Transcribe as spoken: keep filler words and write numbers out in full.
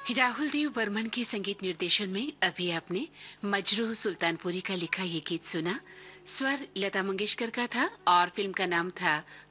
राहुल देव बर्मन के संगीत निर्देशन में अभी आपने मजरूह सुल्तानपुरी का लिखा ये गीत सुना। स्वर लता मंगेशकर का था और फिल्म का नाम था